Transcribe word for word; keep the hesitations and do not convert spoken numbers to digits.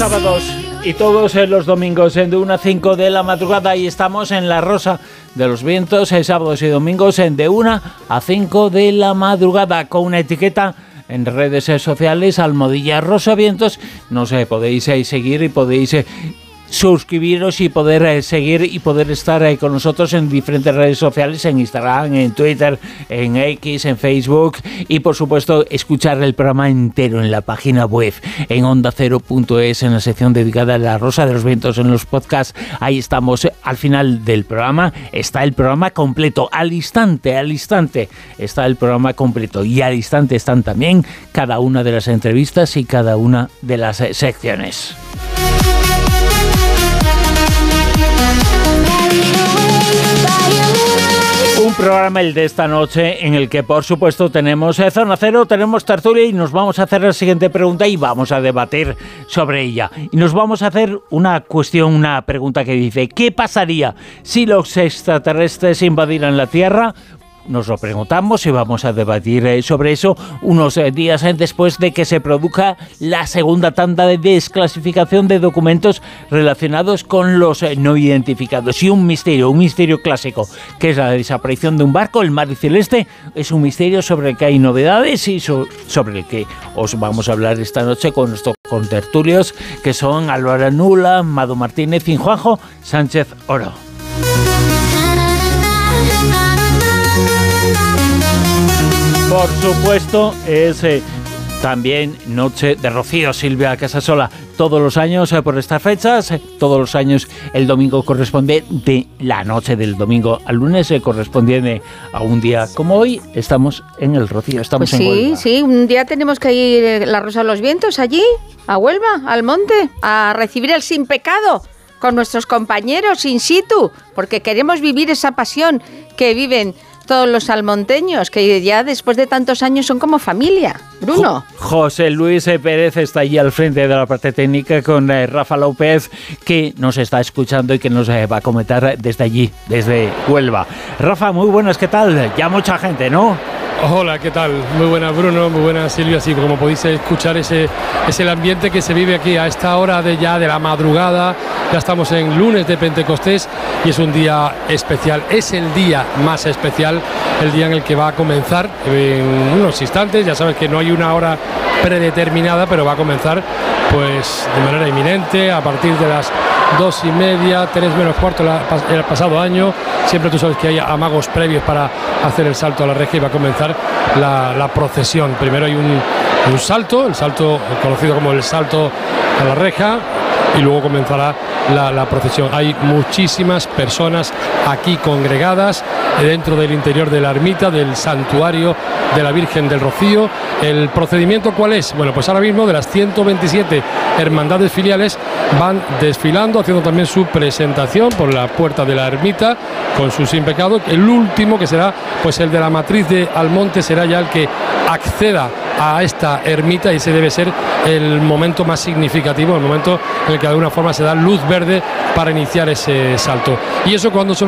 Sábados y todos los domingos de una a cinco de la madrugada y estamos en la Rosa de los Vientos, sábados y domingos de una a cinco de la madrugada con una etiqueta en redes sociales, almohadilla Rosa Vientos. No sé, podéis eh, seguir y podéis eh, suscribiros y poder eh, seguir y poder estar eh, con nosotros en diferentes redes sociales, en Instagram, en Twitter, en X, en Facebook y por supuesto escuchar el programa entero en la página web, en onda cero punto es, en la sección dedicada a la Rosa de los Vientos, en los podcasts. Ahí estamos. Al final del programa está el programa completo, al instante, al instante está el programa completo y al instante están también cada una de las entrevistas y cada una de las eh, secciones. Un programa, el de esta noche, en el que por supuesto tenemos eh, Zona Cero, tenemos tertulia y nos vamos a hacer la siguiente pregunta y vamos a debatir sobre ella. Y nos vamos a hacer una cuestión, una pregunta que dice: ¿qué pasaría si los extraterrestres invadieran la Tierra? Nos lo preguntamos y vamos a debatir eh, sobre eso unos eh, días eh, después de que se produzca la segunda tanda de desclasificación de documentos relacionados con los eh, no identificados. Y un misterio, un misterio clásico, que es la desaparición de un barco, el Mar Celeste, es un misterio sobre el que hay novedades y so- sobre el que os vamos a hablar esta noche con nuestros contertulios, que son Álvaro Nula, Mado Martínez y Juanjo Sánchez Oro. Por supuesto, es eh, también Noche de Rocío, Silvia Casasola. Todos los años, eh, por estas fechas, eh, todos los años el domingo corresponde de la noche del domingo al lunes, eh, correspondiente a un día como hoy. Estamos en el Rocío, estamos pues en sí, Huelva. Sí, un día tenemos que ir la Rosa de los Vientos allí, a Huelva, al monte, a recibir el sin pecado con nuestros compañeros in situ, porque queremos vivir esa pasión que viven todos los almonteños, que ya después de tantos años son como familia. Bruno. José Luis Pérez está allí al frente de la parte técnica con eh, Rafa López, que nos está escuchando y que nos eh, va a comentar desde allí, desde Huelva. Rafa, muy buenas, ¿qué tal? Ya mucha gente, ¿no? Hola, ¿qué tal? Muy buenas, Bruno, muy buenas, Silvia. Así como podéis escuchar, ese es el ambiente que se vive aquí a esta hora de ya de la madrugada. Ya estamos en lunes de Pentecostés y es un día especial. Es el día más especial, el día en el que va a comenzar en unos instantes. Ya sabes que no hay una hora predeterminada, pero va a comenzar pues de manera inminente a partir de las dos y media, tres menos cuarto el pasado año. Siempre tú sabes que hay amagos previos para hacer el salto a la reja y va a comenzar la, la procesión. Primero hay un, un salto, el salto conocido como el salto a la reja, y luego comenzará la, la procesión. Hay muchísimas personas aquí congregadas dentro del interior de la ermita, del santuario de la Virgen del Rocío. ¿El procedimiento cuál es? Bueno, pues ahora mismo de las ciento veintisiete hermandades filiales van desfilando, haciendo también su presentación por la puerta de la ermita con su sin pecado. El último, que será pues el de la matriz de Almonte, será ya el que acceda a esta ermita, y ese debe ser el momento más significativo, el momento en el que de alguna forma se da luz verde para iniciar ese salto. Y eso cuando son